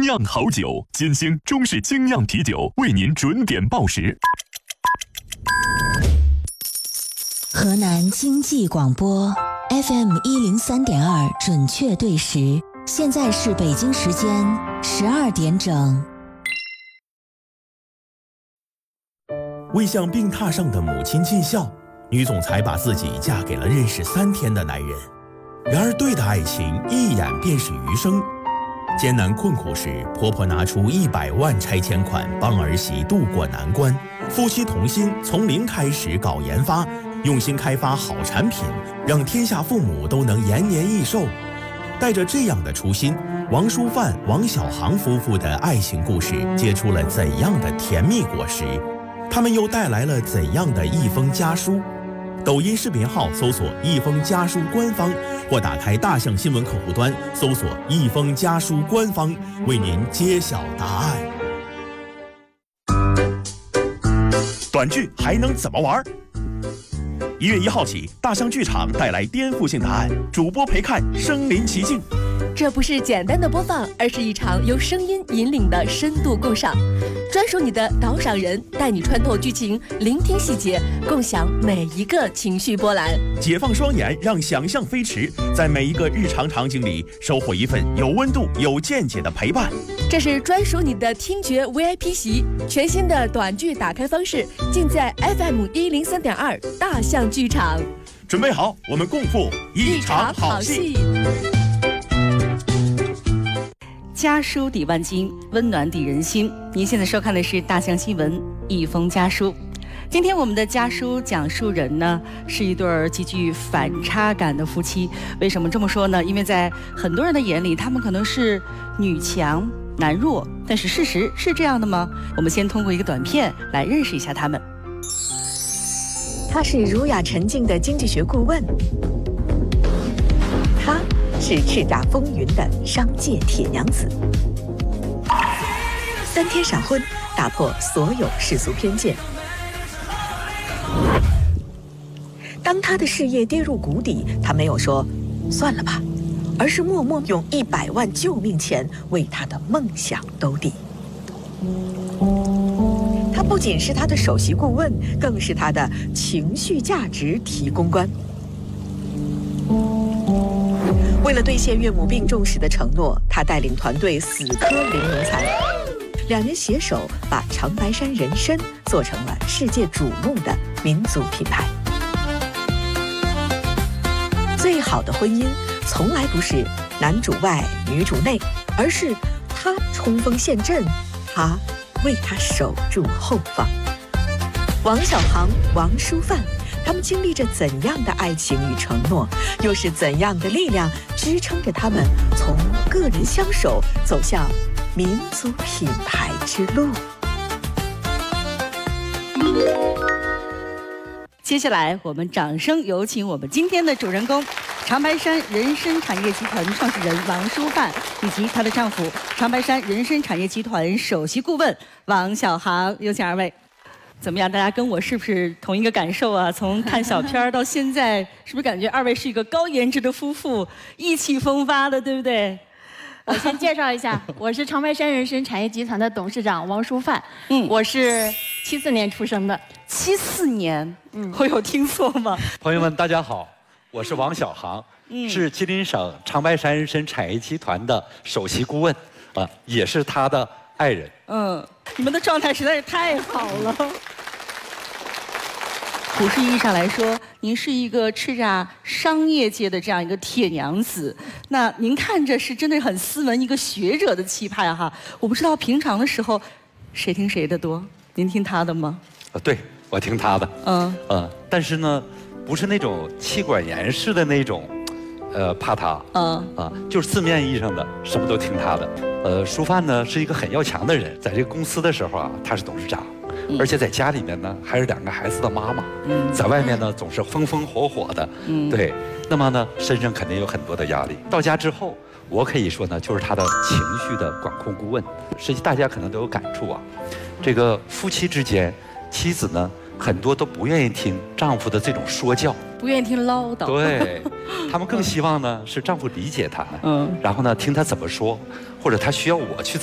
酿好酒，金星中式精酿啤酒为您准点报时。 河南经济广播 FM 103.2准确对时，现在是北京时间12点整。 为向病榻上的母亲尽孝，女总裁把自己嫁给了认识3天的男人。然而对的爱情一眼便是余生。艰难困苦时，婆婆拿出100万拆迁款帮儿媳渡过难关。夫妻同心，从零开始搞研发，用心开发好产品，让天下父母都能延年益寿。带着这样的初心，王淑范、王小航夫妇的爱情故事结出了怎样的甜蜜果实？他们又带来了怎样的一封家书？抖音视频号搜索一封家书官方，或打开大象新闻客户端搜索一封家书官方，为您揭晓答案。 短剧还能怎么玩？1月1号起，大象剧场带来颠覆性答案，主播陪看身临其境。 这不是简单的播放，而是一场由声音引领的深度共赏。专属你的导赏人，带你穿透剧情，聆听细节，共享每一个情绪波澜。 解放双眼，让想象飞驰，在每一个日常场景里收获一份有温度、有见解的陪伴。 这是专属你的听觉 VIP 席，全新的短剧打开方式，尽在 FM 103.2大象剧场。 准备好，我们共赴一场好戏。 家书抵万金，温暖抵人心。您现在收看的是大象新闻一封家书。今天我们的家书讲述人呢，是一对极具反差感的夫妻。为什么这么说呢？因为在很多人的眼里，他们可能是女强男弱，但是事实是这样的吗？我们先通过一个短片来认识一下他们。 他是儒雅沉静的经济学顾问，他是叱咤风云的商界铁娘子。3天闪婚，打破所有世俗偏见。当他的事业跌入谷底，他没有说算了吧，而是默默用100万救命钱为他的梦想兜底。他不仅是他的首席顾问，更是他的情绪价值提供官。为了兑现岳母病重时的承诺，他带领团队死磕零奴才，2人携手把长白山人参做成了世界瞩目的民族品牌。最好的婚姻从来不是男主外女主内，而是他冲锋陷阵，他为他守住后方。王小航、王淑范，他们经历着怎样的爱情与承诺，又是怎样的力量支撑着他们从个人相守走向民族品牌之路？ 接下来我们掌声有请我们今天的主人公，长白山人参产业集团创始人王淑范，以及她的丈夫长白山人参产业集团首席顾问王小航。有请2位。怎么样？大家跟我是不是同一个感受啊？从看小片到现在，是不是感觉2位是一个高颜值的夫妇，意气风发的，对不对？ 我先介绍一下，我是长白山人参产业集团的董事长王淑范。我是74年出生的。 74年？我有听错吗？ 朋友们，大家好，我是王小航，是吉林省长白山人参产业集团的首席顾问，也是他的爱人。 你们的状态实在是太好了。普世意义上来说，您是一个叱咤商业界的这样一个铁娘子，那您看着是真的很斯文，一个学者的气派哈。我不知道平常的时候，谁听谁的多？您听他的吗？ 对，我听他的。但是呢，不是那种妻管严式的那种，怕他。就是字面意义上的什么都听他的。淑范呢是一个很要强的人，在这个公司的时候啊，他是董事长。而且在家里面呢，还是2个孩子的妈妈，在外面呢总是风风火火的，对，那么呢身上肯定有很多的压力。到家之后，我可以说呢，就是他的情绪的管控顾问。实际大家可能都有感触啊，这个夫妻之间，妻子呢很多都不愿意听丈夫的这种说教， 不愿意听唠叨， 对，他们更希望呢是丈夫理解他们，然后呢听他怎么说，或者他需要我去